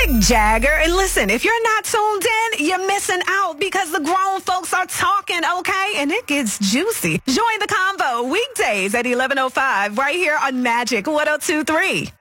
Mick Jagger. And listen, if you're not tuned in, you're missing out because the grown folks are talking, okay? And it gets juicy. Join the convo weekdays at 11:05 right here on Magic 102.3.